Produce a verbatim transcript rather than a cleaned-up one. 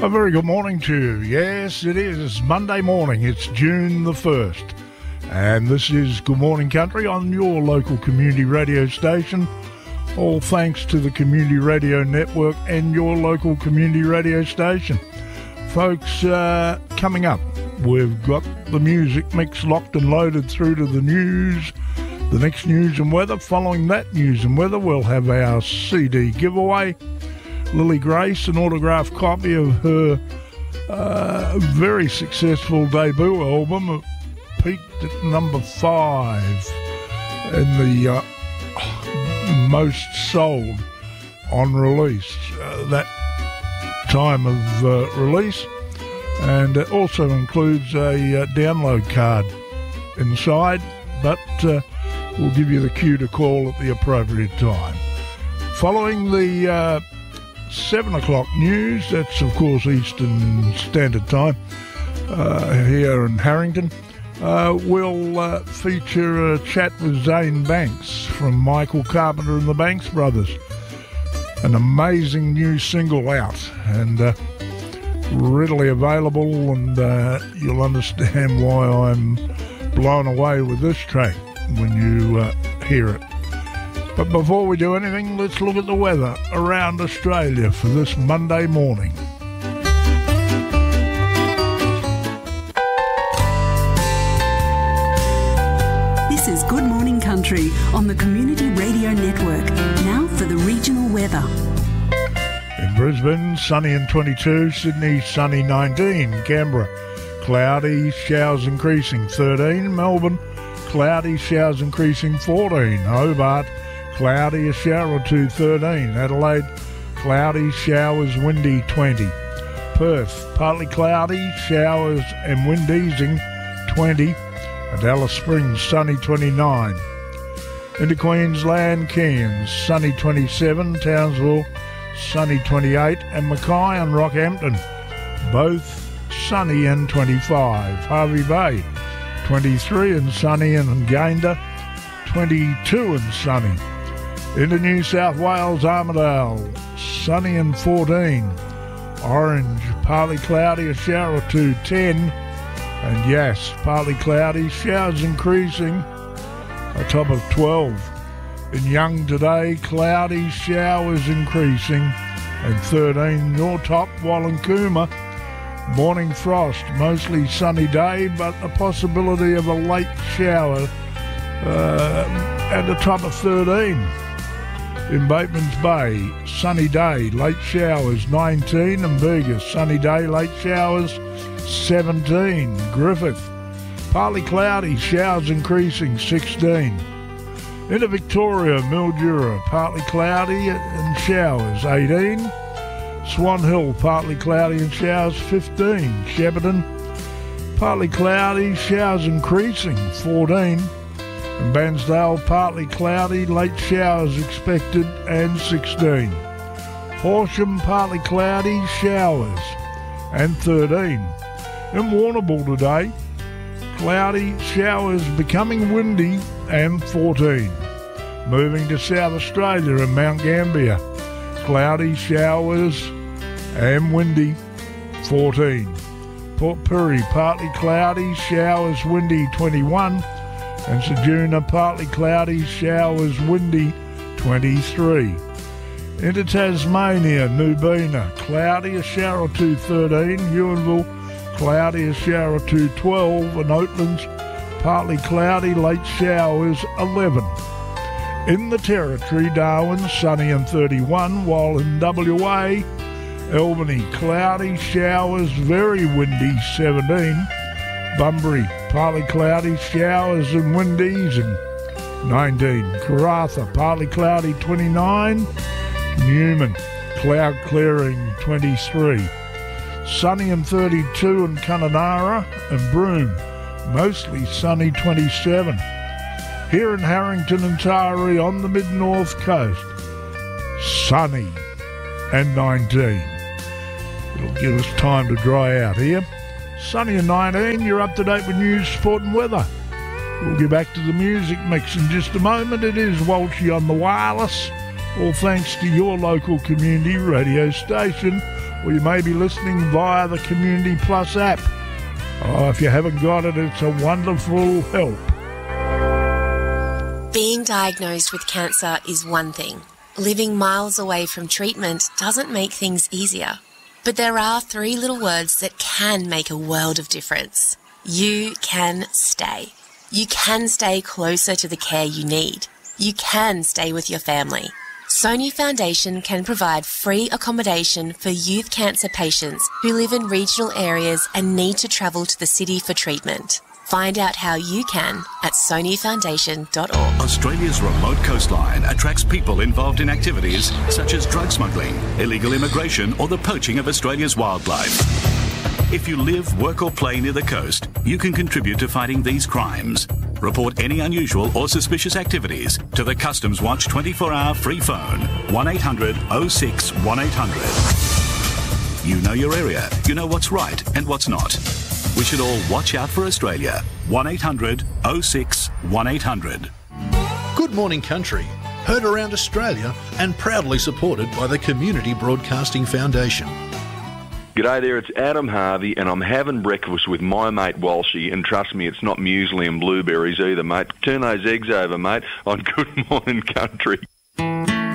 A very good morning to you. Yes, it is Monday morning. It's June the first. And this is Good Morning Country on your local community radio station. All thanks to the Community Radio Network and your local community radio station. Folks, uh, coming up, we've got the music mix locked and loaded through to the news, the next news and weather. Following that news and weather, we'll have our C D giveaway. Lily Grace, an autographed copy of her uh, very successful debut album, peaked at number five in the uh, most sold on release, uh, that time of uh, release, and it also includes a uh, download card inside, but uh, we'll give you the cue to call at the appropriate time. Following the uh, seven o'clock news, that's of course Eastern Standard Time uh, here in Harrington, uh, we'll uh, feature a chat with Zane Banks from Michael Carpenter and the Banks Brothers. An amazing new single out and uh, readily available, and uh, you'll understand why I'm blown away with this track when you uh, hear it. But before we do anything, let's look at the weather around Australia for this Monday morning. This is Good Morning Country on the Community Radio Network. Now for the regional weather. In Brisbane, sunny and twenty-two. Sydney, sunny nineteen. Canberra, cloudy, showers increasing thirteen. Melbourne, cloudy, showers increasing fourteen. Hobart, cloudy, a shower or two thirteen. Adelaide, cloudy, showers, windy twenty. Perth, partly cloudy, showers and wind easing twenty. And Alice Springs, sunny twenty-nine. Into Queensland, Cairns, sunny twenty-seven. Townsville, sunny twenty-eight. And Mackay and Rockhampton, both sunny and twenty-five. Hervey Bay, twenty-three and sunny. And Gayndah, twenty-two and sunny. Into New South Wales, Armidale, sunny and fourteen. Orange, partly cloudy, a shower or two, ten. And yes, partly cloudy, showers increasing, a top of twelve. In Young today, cloudy, showers increasing, and thirteen. Your top, Wallancooma, morning frost, mostly sunny day, but a possibility of a late shower, uh, and a top of thirteen. In Bateman's Bay, sunny day, late showers, nineteen. And Bega, sunny day, late showers, seventeen. Griffith, partly cloudy, showers increasing, sixteen. Into Victoria, Mildura, partly cloudy and showers, eighteen. Swan Hill, partly cloudy and showers, fifteen. Shepparton, partly cloudy, showers increasing, fourteen. And Bansdale, partly cloudy, late showers expected, and sixteen. Horsham, partly cloudy, showers, and thirteen. In Warrnambool today, cloudy, showers becoming windy, and fourteen. Moving to South Australia and Mount Gambier, cloudy, showers, and windy, fourteen. Port Pirie, partly cloudy, showers, windy, twenty-one. And Ceduna, partly cloudy, showers, windy, twenty-three. Into Tasmania, Nubina, cloudy, a shower or two, thirteen. Huonville, cloudy, a shower or two, twelve. And Oatlands, partly cloudy, late showers, eleven. In the Territory, Darwin, sunny and thirty-one. While in W A, Albany, cloudy, showers, very windy, seventeen. Bunbury, partly cloudy, showers and wind easing, nineteen. Karratha, partly cloudy, twenty-nine. Newman, cloud clearing, twenty-three. Sunny and thirty-two in Kununurra and Broome, mostly sunny, twenty-seven. Here in Harrington and Taree on the mid-north coast, sunny and nineteen. It'll give us time to dry out here. Sunny and nineteen, you're up to date with news, sport and weather. We'll get back to the music mix in just a moment. It is Walshy on the wireless, all thanks to your local community radio station. or you may be listening via the Community Plus app. Oh, if you haven't got it, it's a wonderful help. Being diagnosed with cancer is one thing. Living miles away from treatment doesn't make things easier. But there are three little words that can make a world of difference. You can stay. You can stay closer to the care you need. You can stay with your family. Sony Foundation can provide free accommodation for youth cancer patients who live in regional areas and need to travel to the city for treatment. Find out how you can at sony foundation dot org. Australia's remote coastline attracts people involved in activities such as drug smuggling, illegal immigration, or the poaching of Australia's wildlife. If you live, work or play near the coast, you can contribute to fighting these crimes. Report any unusual or suspicious activities to the Customs Watch twenty-four hour free phone, one eight hundred oh six one eight hundred. You know your area, you know what's right and what's not. We should all watch out for Australia. one eight hundred oh six one eight hundred. Good Morning Country, heard around Australia and proudly supported by the Community Broadcasting Foundation. G'day there, it's Adam Harvey, and I'm having breakfast with my mate Walshy, and trust me, it's not muesli and blueberries either, mate. Turn those eggs over, mate, on Good Morning Country.